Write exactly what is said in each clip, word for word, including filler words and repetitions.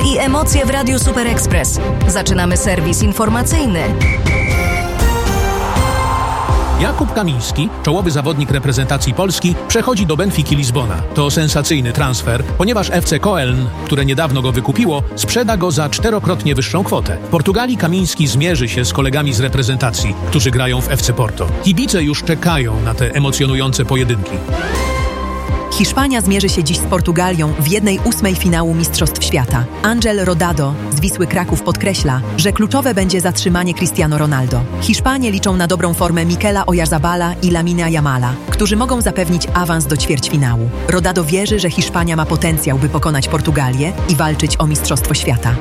i emocje w Radiu Super Express. Zaczynamy serwis informacyjny. Jakub Kamiński, czołowy zawodnik reprezentacji Polski, przechodzi do Benfiki Lizbona. To sensacyjny transfer, ponieważ F C Köln, które niedawno go wykupiło, sprzeda go za czterokrotnie wyższą kwotę. W Portugalii Kamiński zmierzy się z kolegami z reprezentacji, którzy grają w F C Porto. Kibice już czekają na te emocjonujące pojedynki. Hiszpania zmierzy się dziś z Portugalią w jednej ósmej finału Mistrzostw Świata. Ángel Rodado z Wisły Kraków podkreśla, że kluczowe będzie zatrzymanie Cristiano Ronaldo. Hiszpanie liczą na dobrą formę Mikela Oyarzabala i Lamina Yamala, którzy mogą zapewnić awans do ćwierćfinału. Rodado wierzy, że Hiszpania ma potencjał, by pokonać Portugalię i walczyć o Mistrzostwo Świata.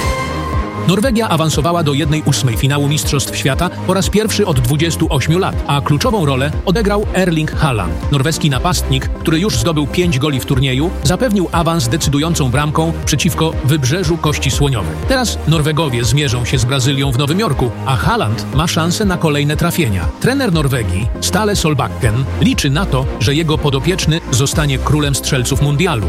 Norwegia awansowała do jednej ósmej finału Mistrzostw Świata po raz pierwszy od dwudziestu ośmiu lat, a kluczową rolę odegrał Erling Haaland. Norweski napastnik, który już zdobył pięć goli w turnieju, zapewnił awans decydującą bramką przeciwko Wybrzeżu Kości Słoniowej. Teraz Norwegowie zmierzą się z Brazylią w Nowym Jorku, a Haaland ma szansę na kolejne trafienia. Trener Norwegii, Stale Solbakken, liczy na to, że jego podopieczny zostanie królem strzelców mundialu.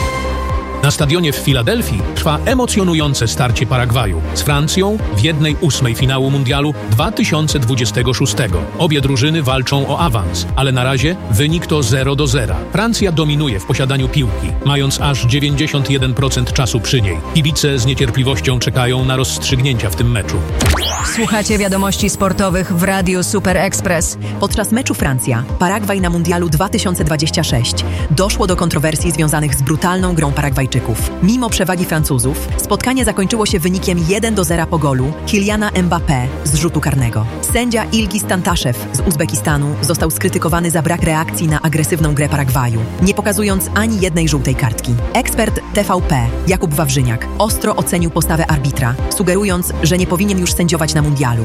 Na stadionie w Filadelfii trwa emocjonujące starcie Paragwaju z Francją w jednej ósmej finału mundialu dwa tysiące dwudziestego szóstego. Obie drużyny walczą o awans, ale na razie wynik to zero do zera. Francja dominuje w posiadaniu piłki, mając aż dziewięćdziesiąt jeden procent czasu przy niej. Kibice z niecierpliwością czekają na rozstrzygnięcia w tym meczu. Słuchacie wiadomości sportowych w Radiu Super Express. Podczas meczu Francja-Paragwaj na mundialu dwa tysiące dwudziestego szóstego doszło do kontrowersji związanych z brutalną grą Paragwajczyków. Mimo przewagi Francuzów, spotkanie zakończyło się wynikiem jeden do zera po golu Kyliana Mbappé z rzutu karnego. Sędzia Ilgiz Tantaszew z Uzbekistanu został skrytykowany za brak reakcji na agresywną grę Paragwaju, nie pokazując ani jednej żółtej kartki. Ekspert T V P Jakub Wawrzyniak ostro ocenił postawę arbitra, sugerując, że nie powinien już sędziować na mundialu.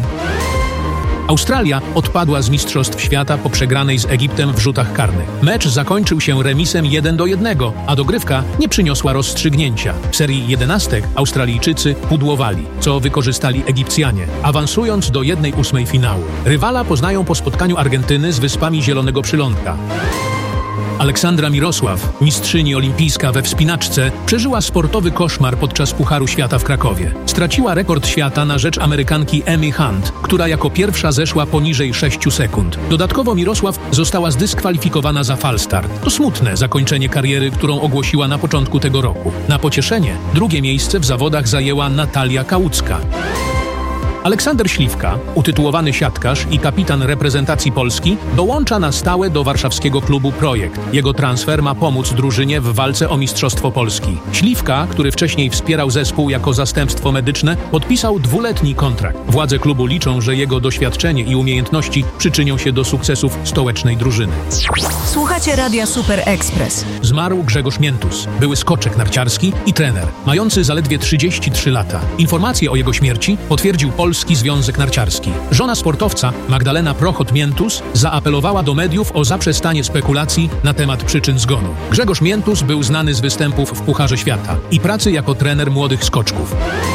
Australia odpadła z Mistrzostw Świata po przegranej z Egiptem w rzutach karnych. Mecz zakończył się remisem jeden do jednego, a dogrywka nie przyniosła rozstrzygnięcia. W serii jedenastek Australijczycy pudłowali, co wykorzystali Egipcjanie, awansując do jednej ósmej finału. Rywala poznają po spotkaniu Argentyny z Wyspami Zielonego Przylądka. Aleksandra Mirosław, mistrzyni olimpijska we wspinaczce, przeżyła sportowy koszmar podczas Pucharu Świata w Krakowie. Straciła rekord świata na rzecz Amerykanki Amy Hunt, która jako pierwsza zeszła poniżej sześciu sekund. Dodatkowo Mirosław została zdyskwalifikowana za falstart. To smutne zakończenie kariery, którą ogłosiła na początku tego roku. Na pocieszenie drugie miejsce w zawodach zajęła Natalia Kałucka. Aleksander Śliwka, utytułowany siatkarz i kapitan reprezentacji Polski, dołącza na stałe do warszawskiego klubu Projekt. Jego transfer ma pomóc drużynie w walce o Mistrzostwo Polski. Śliwka, który wcześniej wspierał zespół jako zastępstwo medyczne, podpisał dwuletni kontrakt. Władze klubu liczą, że jego doświadczenie i umiejętności przyczynią się do sukcesów stołecznej drużyny. Słuchacie Radia Super Express. Zmarł Grzegorz Miętus, były skoczek narciarski i trener, mający zaledwie trzydzieści trzy lata. Informację o jego śmierci potwierdził Polski Związek Narciarski. Żona sportowca, Magdalena Prochot-Miętus, zaapelowała do mediów o zaprzestanie spekulacji na temat przyczyn zgonu. Grzegorz Miętus był znany z występów w Pucharze Świata i pracy jako trener młodych skoczków.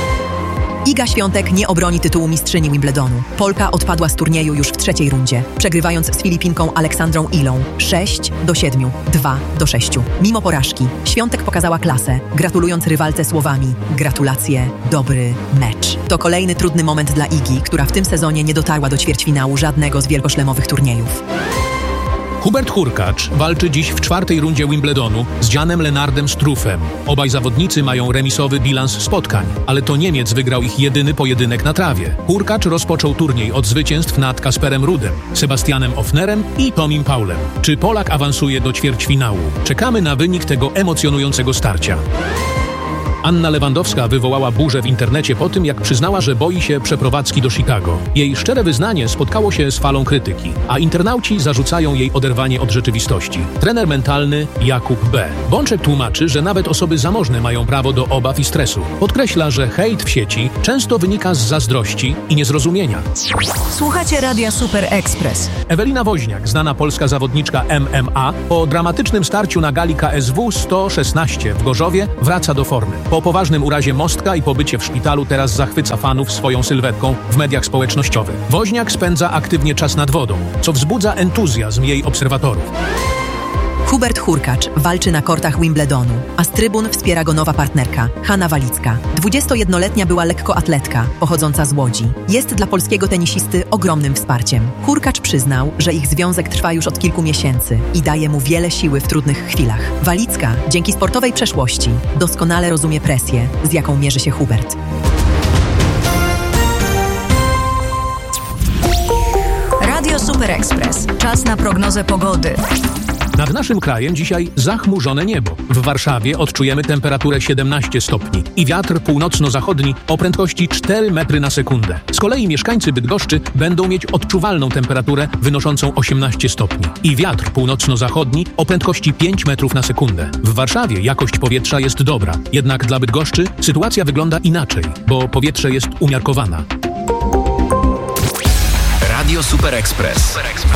Iga Świątek nie obroni tytułu mistrzyni Wimbledonu. Polka odpadła z turnieju już w trzeciej rundzie, przegrywając z Filipinką Aleksandrą Ilą sześć do siedmiu, dwa do sześciu. Mimo porażki, Świątek pokazała klasę, gratulując rywalce słowami: gratulacje, dobry mecz. To kolejny trudny moment dla Igi, która w tym sezonie nie dotarła do ćwierćfinału żadnego z wielkoszlemowych turniejów. Hubert Hurkacz walczy dziś w czwartej rundzie Wimbledonu z Janem Lennardem Struffem. Obaj zawodnicy mają remisowy bilans spotkań, ale to Niemiec wygrał ich jedyny pojedynek na trawie. Hurkacz rozpoczął turniej od zwycięstw nad Kasperem Rudem, Sebastianem Ofnerem i Tomim Paulem. Czy Polak awansuje do ćwierćfinału? Czekamy na wynik tego emocjonującego starcia. Anna Lewandowska wywołała burzę w internecie po tym, jak przyznała, że boi się przeprowadzki do Chicago. Jej szczere wyznanie spotkało się z falą krytyki, a internauci zarzucają jej oderwanie od rzeczywistości. Trener mentalny Jakub B. Bączek tłumaczy, że nawet osoby zamożne mają prawo do obaw i stresu. Podkreśla, że hejt w sieci często wynika z zazdrości i niezrozumienia. Słuchacie Radia Super Express. Ewelina Woźniak, znana polska zawodniczka M M A, po dramatycznym starciu na gali K S W sto szesnaście w Gorzowie wraca do formy. Po poważnym urazie mostka i pobycie w szpitalu teraz zachwyca fanów swoją sylwetką w mediach społecznościowych. Woźniak spędza aktywnie czas nad wodą, co wzbudza entuzjazm jej obserwatorów. Hubert Hurkacz walczy na kortach Wimbledonu, a z trybun wspiera go nowa partnerka, Hanna Walicka. dwudziestojednoletnia była lekkoatletka, pochodząca z Łodzi. Jest dla polskiego tenisisty ogromnym wsparciem. Hurkacz przyznał, że ich związek trwa już od kilku miesięcy i daje mu wiele siły w trudnych chwilach. Walicka, dzięki sportowej przeszłości, doskonale rozumie presję, z jaką mierzy się Hubert. Radio Super Express. Czas na prognozę pogody. Nad naszym krajem dzisiaj zachmurzone niebo. W Warszawie odczujemy temperaturę siedemnaście stopni i wiatr północno-zachodni o prędkości cztery metry na sekundę. Z kolei mieszkańcy Bydgoszczy będą mieć odczuwalną temperaturę wynoszącą osiemnaście stopni i wiatr północno-zachodni o prędkości pięć metrów na sekundę. W Warszawie jakość powietrza jest dobra, jednak dla Bydgoszczy sytuacja wygląda inaczej, bo powietrze jest umiarkowana. Radio Super Express.